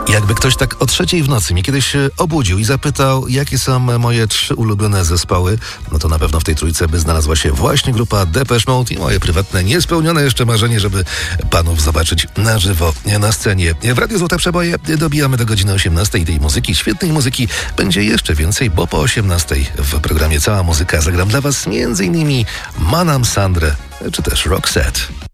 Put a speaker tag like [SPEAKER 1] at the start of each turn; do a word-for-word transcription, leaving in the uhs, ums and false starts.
[SPEAKER 1] Jakby ktoś tak o trzeciej w nocy mnie kiedyś obudził i zapytał, jakie są moje trzy ulubione zespoły, no to na pewno w tej trójce by znalazła się właśnie grupa Depeche Mode i moje prywatne, niespełnione jeszcze marzenie, żeby panów zobaczyć na żywo na scenie. W Radiu Złote Przeboje dobijamy do godziny osiemnastej. Tej muzyki, świetnej muzyki będzie jeszcze więcej, bo po osiemnastej w programie Cała Muzyka zagram dla was między innymi Manam Sandrę, czy też Roxette.